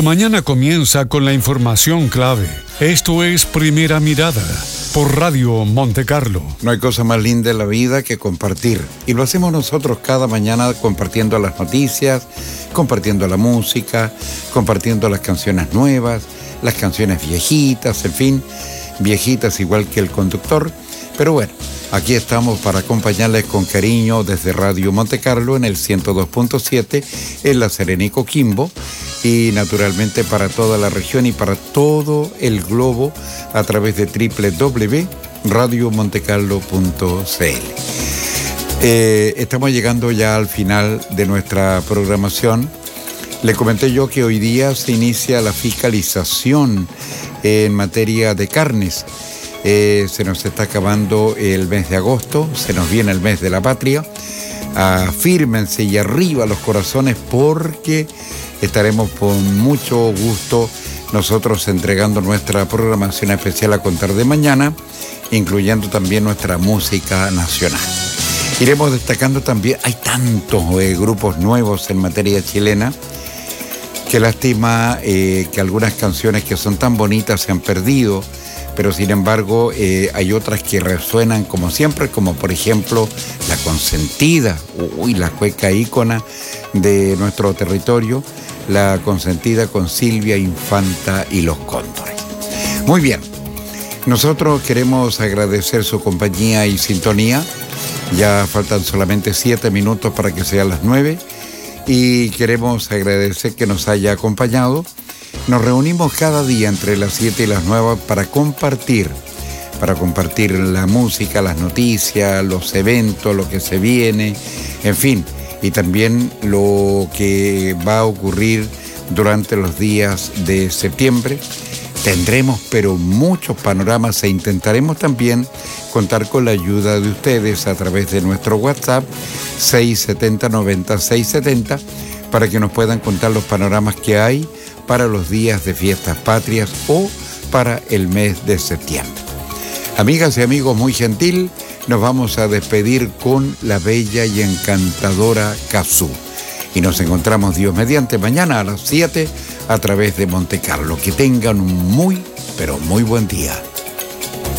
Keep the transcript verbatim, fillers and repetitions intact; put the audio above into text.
Tu mañana comienza con la información clave. Esto es Primera Mirada por Radio Monte Carlo. No hay cosa más linda en la vida que compartir. Y lo hacemos nosotros cada mañana compartiendo las noticias, compartiendo la música, compartiendo las canciones nuevas, las canciones viejitas, en fin, viejitas igual que el conductor. Pero bueno, aquí estamos para acompañarles con cariño desde Radio Monte Carlo en el ciento dos punto siete en La Serena y Coquimbo, y naturalmente para toda la región y para todo el globo a través de doble u doble u doble u punto radio montecarlo punto c l. Eh, estamos llegando ya al final de nuestra programación. Le comenté yo que hoy día se inicia la fiscalización en materia de carnes. Eh, se nos está acabando el mes de agosto, se nos viene el mes de la patria. Afírmense y arriba los corazones, porque estaremos con mucho gusto nosotros entregando nuestra programación especial a contar de mañana, incluyendo también nuestra música nacional. Iremos destacando también, hay tantos eh, grupos nuevos en materia chilena. Qué lástima eh, que algunas canciones que son tan bonitas se han perdido, pero sin embargo eh, hay otras que resuenan como siempre, como por ejemplo La Consentida, uy, la cueca ícona de nuestro territorio, La Consentida con Silvia Infanta y Los Cóndores. Muy bien, nosotros queremos agradecer su compañía y sintonía. Ya faltan solamente siete minutos para que sean las nueve. Y queremos agradecer que nos haya acompañado. Nos reunimos cada día entre las siete y las nueve para compartir, para compartir la música, las noticias, los eventos, lo que se viene, en fin, y también lo que va a ocurrir durante los días de septiembre. Tendremos pero muchos panoramas e intentaremos también contar con la ayuda de ustedes a través de nuestro WhatsApp seis siete cero nueve cero seis siete cero para que nos puedan contar los panoramas que hay para los días de fiestas patrias o para el mes de septiembre. Amigas y amigos, muy gentil, nos vamos a despedir con la bella y encantadora Cazú. Y nos encontramos, Dios mediante, mañana a las siete a través de Monte Carlo. Que tengan un muy, pero muy buen día.